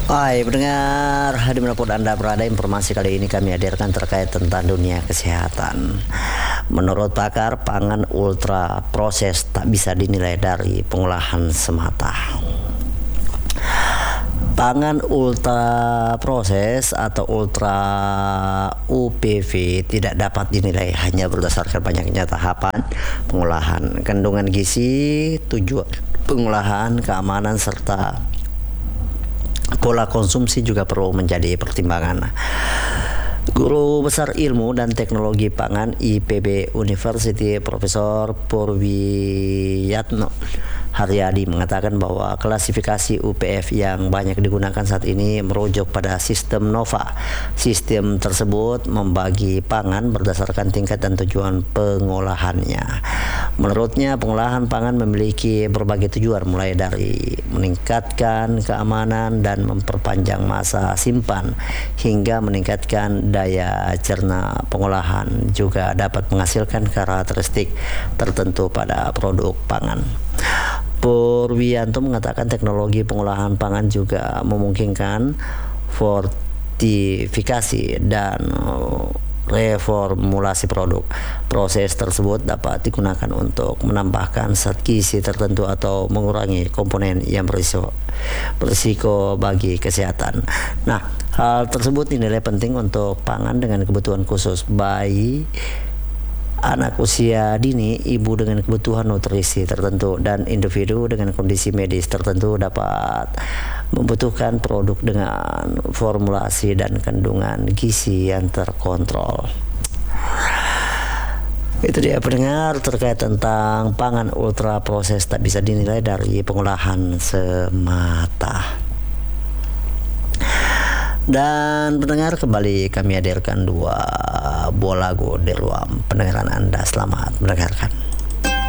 Hai pendengar, dimanapun Anda berada, informasi kali ini kami hadirkan terkait tentang dunia kesehatan. Menurut pakar, pangan ultra proses tak bisa dinilai dari pengolahan semata. Pangan ultra proses atau ultra UPV tidak dapat dinilai hanya berdasarkan banyaknya tahapan pengolahan, kandungan gizi, tujuan pengolahan, keamanan, serta pola konsumsi juga perlu menjadi pertimbangan. Guru Besar Ilmu dan Teknologi Pangan IPB University Profesor Purwiyatno Haryadi mengatakan bahwa klasifikasi UPF yang banyak digunakan saat ini merujuk pada sistem NOVA. Sistem tersebut membagi pangan berdasarkan tingkat dan tujuan pengolahannya. Menurutnya, pengolahan pangan memiliki berbagai tujuan, mulai dari meningkatkan keamanan dan memperpanjang masa simpan hingga meningkatkan daya cerna. Pengolahan juga dapat menghasilkan karakteristik tertentu pada produk pangan. Purwiyanto mengatakan teknologi pengolahan pangan juga memungkinkan fortifikasi dan reformulasi produk. Proses tersebut dapat digunakan untuk menambahkan zat gizi tertentu atau mengurangi komponen yang berisiko bagi kesehatan. Nah, hal tersebut dinilai penting untuk pangan dengan kebutuhan khusus, bayi, anak usia dini, ibu dengan kebutuhan nutrisi tertentu, dan individu dengan kondisi medis tertentu dapat membutuhkan produk dengan formulasi dan kandungan gizi yang terkontrol. Itu dia pendengar terkait tentang pangan ultra proses tak bisa dinilai dari pengolahan semata. Dan pendengar, kembali kami hadirkan dua buah lagu di ruang pendengaran Anda. Selamat mendengarkan.